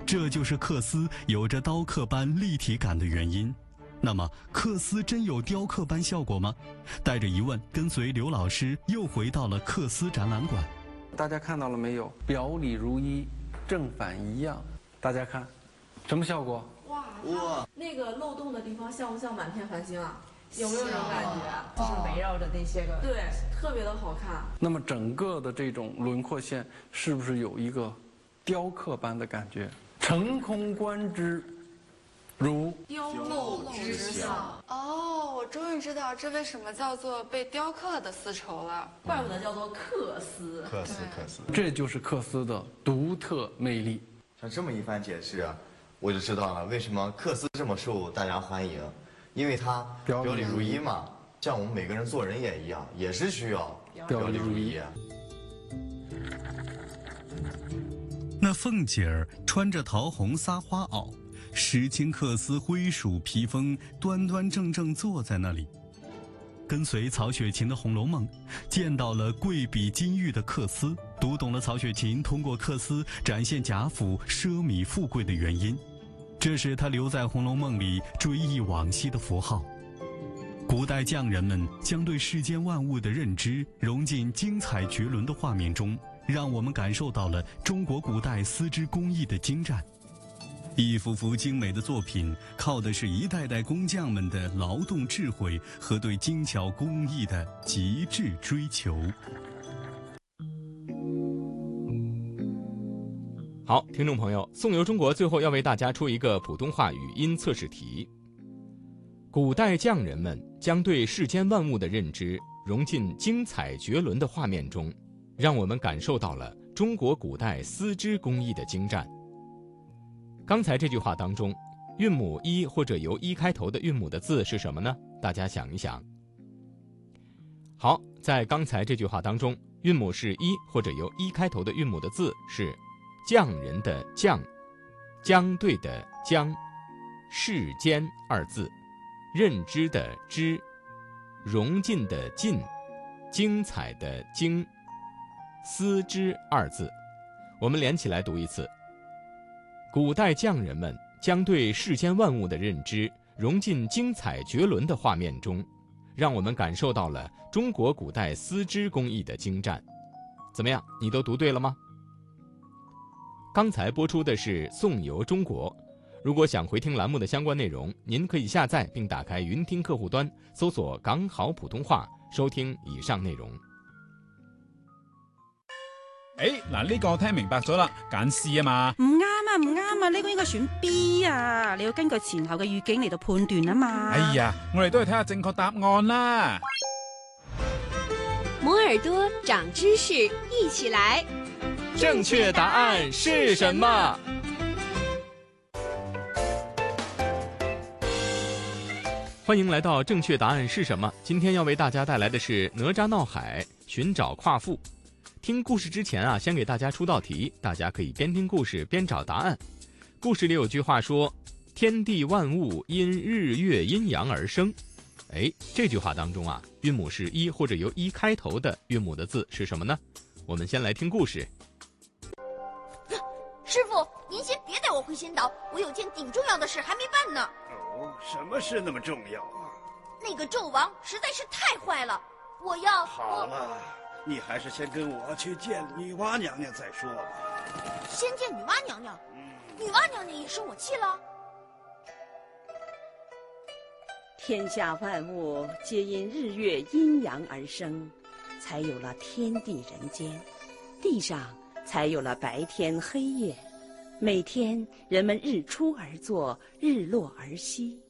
这就是缂丝有着刀刻般立体感的原因。那么，缂丝真有雕刻般效果吗？带着疑问，跟随刘老师又回到了缂丝展览馆。 大家看到了没有？表里如一，正反一样。大家看，什么效果？ 哇，那个漏洞的地方像不像满天繁星啊？有没有这种感觉？ 就是围绕着那些个， 对，特别的好看。 那么整个的这种轮廓线是不是有一个雕刻般的感觉？成空观之，如雕镂之效。 哦，我终于知道这为什么叫做被雕刻的丝绸了， 怪不得叫做缂丝。 缂丝， 这就是缂丝的独特魅力。 像这么一番解释，我就知道了为什么缂丝这么受大家欢迎，因为它表里如一嘛。像我们每个人做人也一样，也是需要表里如一。 那凤姐儿穿着桃红撒花袄，石青缂丝灰鼠披风，端端正正坐在那里。跟随曹雪芹的《红楼梦》，见到了贵比金玉的缂丝，读懂了曹雪芹通过缂丝展现贾府奢靡富贵的原因。这是他留在《红楼梦》里追忆往昔的符号。古代匠人们将对世间万物的认知融进精彩绝伦的画面中，让我们感受到了中国古代丝织工艺的精湛。一幅幅精美的作品，靠的是一代代工匠们的劳动智慧和对精巧工艺的极致追求。 好，听众朋友，宋游中国最后要为大家出一个普通话语音测试题。古代匠人们将对世间万物的认知融进精彩绝伦的画面中，让我们感受到了中国古代丝织工艺的精湛。刚才这句话当中，韵母一或者由一开头的韵母的字是什么呢？大家想一想。好，在刚才这句话当中，韵母是一或者由一开头的韵母的字是匠人的匠，将对的将，世间二字，认知的知，融进的进，精彩的精，丝织二字。我们连起来读一次。古代匠人们将对世间万物的认知融进精彩绝伦的画面中，让我们感受到了中国古代丝织工艺的精湛。怎么样，你都读对了吗？刚才播出的是宋游中国。如果想回听栏目的相关内容，您可以下载并打开云听客户端，搜索港好普通話，收聽以上內容。 嗱，呢個聽明白咗啦，揀 C 啊嘛。 唔啱啊，呢個應該選 B 啊，你要根據前後嘅語境嚟到判斷啊嘛。 哎呀，我哋都係睇下正確答案啦。 摩耳朵長知識，一起來。 正確答案是什麼？歡迎來到正確答案是什麼？今天要為大家帶來的是哪吒鬧海，尋找夸父。聽故事之前啊，先給大家出道題，大家可以邊聽故事邊找答案。故事裡有句話說，天地萬物因日月陰陽而生。這句話當中啊，韻母是一或者由一開頭的韻母的字是什麼呢？我們先來聽故事。 師傅，您先別帶我回仙島，我有件頂重要的事還沒辦呢。 哦，什麼事那麼重要啊？ 那個紂王實在是太壞了，我要…… 好了，你還是先跟我去見女媧娘娘再說吧。 先見女媧娘娘？女媧娘娘也生我氣了？ 天下萬物皆因日月陰陽而生，才有了天地人間，地上才有了白天黑夜，每天人們日出而作，日落而息。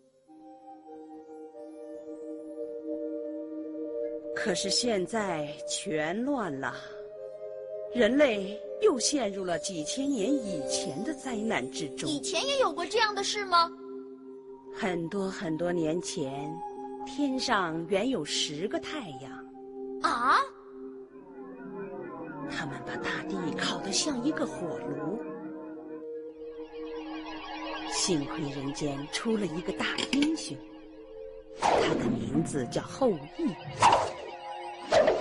可是現在全亂了，人類又陷入了幾千年以前的災難之中。 以前也有過這樣的事嗎？ 很多很多年前，天上原有10個太陽。 啊？ 他們把大地烤得像一個火爐。幸虧人間出了一個大英雄，他的名字叫后羿。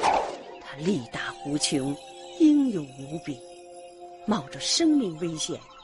他力大無窮，英勇無比，冒着生命危險